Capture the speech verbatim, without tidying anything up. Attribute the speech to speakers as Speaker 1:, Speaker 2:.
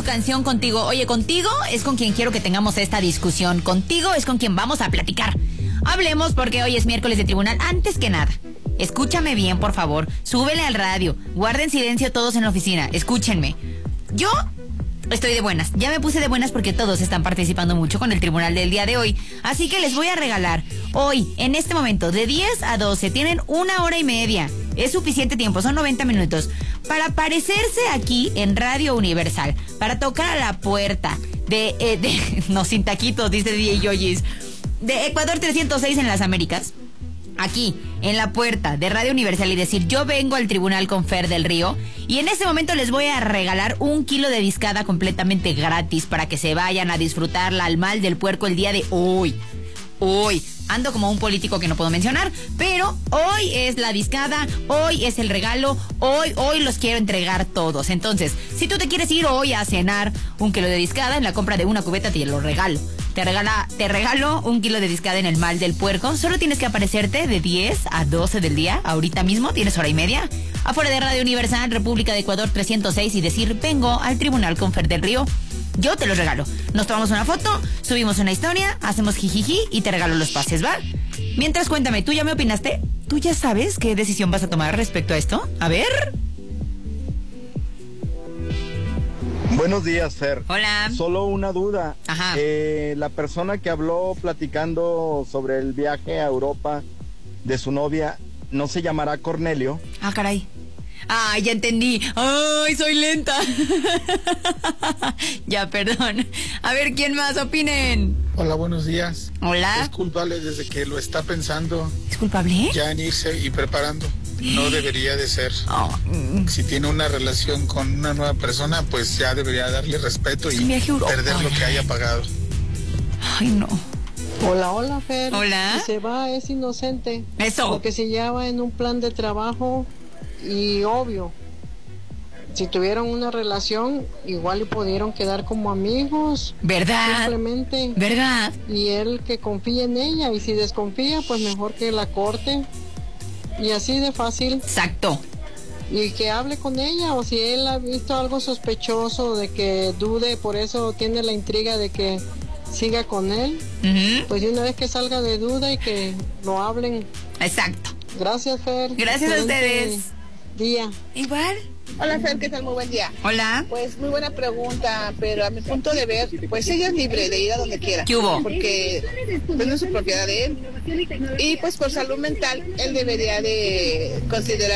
Speaker 1: su canción Contigo. Oye, contigo es con quien quiero que tengamos esta discusión. Contigo es con quien vamos a platicar. Hablemos porque hoy es miércoles de tribunal. Antes que nada, escúchame bien, por favor. Súbele al radio. Guarden silencio todos en la oficina. Escúchenme. Yo estoy de buenas. Ya me puse de buenas porque todos están participando mucho con el tribunal del día de hoy. Así que les voy a regalar hoy, en este momento, de diez a doce. Tienen una hora y media. Es suficiente tiempo, son noventa minutos. Para aparecerse aquí en Radio Universal. Para tocar a la puerta de... Eh, de no, sin taquitos, dice D J Yoyis. De Ecuador trescientos seis en las Américas. Aquí, en la puerta de Radio Universal y decir, yo vengo al tribunal con Fer del Río y en este momento les voy a regalar un kilo de discada completamente gratis para que se vayan a disfrutarla al mal del puerco el día de hoy. Hoy, ando como un político que no puedo mencionar, pero hoy es la discada, hoy es el regalo, hoy, hoy los quiero entregar todos. Entonces, si tú te quieres ir hoy a cenar un kilo de discada, en la compra de una cubeta te lo regalo. Te regala, te regalo un kilo de discada en el mal del puerco. Solo tienes que aparecerte de diez a doce del día, ahorita mismo, tienes hora y media, afuera de Radio Universal, República de Ecuador trescientos seis y decir, vengo al tribunal con Fer del Río. Yo te los regalo. Nos tomamos una foto, subimos una historia, hacemos jijiji y te regalo los pases, ¿va? Mientras, cuéntame, ¿tú ya me opinaste? ¿Tú ya sabes qué decisión vas a tomar respecto a esto? A ver.
Speaker 2: Buenos días, Fer.
Speaker 1: Hola.
Speaker 2: Solo una duda.
Speaker 1: Ajá.
Speaker 2: Eh, la persona que habló platicando sobre el viaje a Europa de su novia, ¿no se llamará Cornelio?
Speaker 1: Ah, caray. Ah, ya entendí. Ay, soy lenta. Ya, perdón. A ver, ¿quién más? Opinen.
Speaker 3: Hola, buenos días.
Speaker 1: Hola.
Speaker 3: Es culpable desde que lo está pensando.
Speaker 1: ¿Es culpable?
Speaker 3: Ya en irse y preparando. No debería de ser.
Speaker 1: Oh.
Speaker 3: Si tiene una relación con una nueva persona, pues ya debería darle respeto y perder lo que haya pagado.
Speaker 1: Ay, no.
Speaker 4: Hola, hola, Fer.
Speaker 1: Hola.
Speaker 4: Si se va, es inocente.
Speaker 1: Eso.
Speaker 4: Porque se lleva en un plan de trabajo y obvio. Si tuvieron una relación, igual y pudieron quedar como amigos.
Speaker 1: ¿Verdad?
Speaker 4: Simplemente.
Speaker 1: ¿Verdad?
Speaker 4: Y él que confíe en ella. Y si desconfía, pues mejor que la corte. Y así de fácil.
Speaker 1: Exacto.
Speaker 4: Y que hable con ella. O si él ha visto algo sospechoso de que dude, por eso tiene la intriga de que siga con él. Uh-huh. Pues de una vez que salga de duda y que lo hablen.
Speaker 1: Exacto.
Speaker 4: Gracias, Fer.
Speaker 1: Gracias a ustedes.
Speaker 4: Día.
Speaker 1: Igual.
Speaker 5: Hola, Fer, ¿qué tal? Muy buen día.
Speaker 1: Hola.
Speaker 5: Pues muy buena pregunta, pero a mi punto de ver, pues ella es libre de ir a donde quiera.
Speaker 1: ¿Qué hubo?
Speaker 5: Porque pues, no es su propiedad de él. Y pues por salud mental, él debería de considerar